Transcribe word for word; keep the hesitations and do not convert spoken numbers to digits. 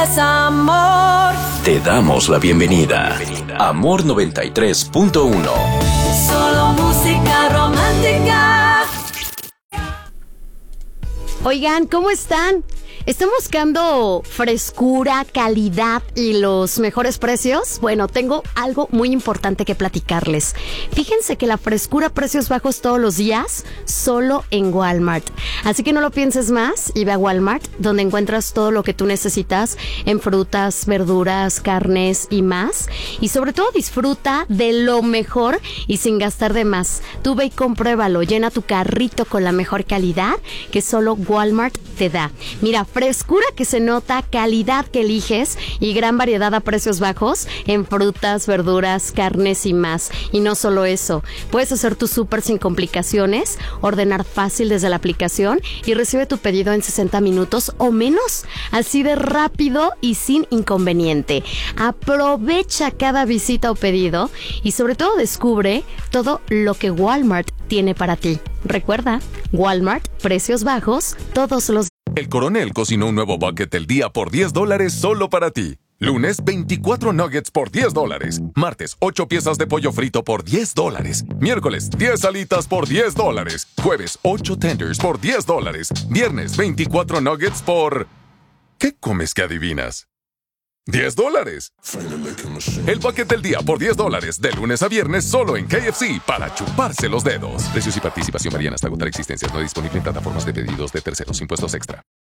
Es amor. Te damos la bienvenida. Amor noventa y tres punto uno. Solo música romántica. Oigan, ¿cómo están? ¿Están buscando frescura, calidad y los mejores precios? Bueno, tengo algo muy importante que platicarles. Fíjense que la frescura, precios bajos todos los días, solo en Walmart. Así que no lo pienses más y ve a Walmart, donde encuentras todo lo que tú necesitas en frutas, verduras, carnes y más. Y sobre todo disfruta de lo mejor y sin gastar de más. Tú ve y compruébalo, llena tu carrito con la mejor calidad que solo Walmart te da. Mira, frescura que se nota, calidad que eliges y gran variedad a precios bajos en frutas, verduras, carnes y más. Y no solo eso, puedes hacer tu súper sin complicaciones, ordenar fácil desde la aplicación y recibe tu pedido en sesenta minutos o menos, así de rápido y sin inconveniente. Aprovecha cada visita o pedido y sobre todo descubre todo lo que Walmart tiene para ti. Recuerda, Walmart, precios bajos todos los días. El Coronel cocinó un nuevo bucket del día por diez dólares solo para ti. Lunes, veinticuatro nuggets por diez dólares. Martes, ocho piezas de pollo frito por diez dólares. Miércoles, diez alitas por diez dólares. Jueves, ocho tenders por diez dólares. Viernes, veinticuatro nuggets por... ¿Qué comes que adivinas? ¡diez dólares! El bucket del día por diez dólares, de lunes a viernes, solo en K F C, para chuparse los dedos. Precios y participación varían hasta agotar existencias. No disponible en plataformas de pedidos de terceros. Impuestos extra.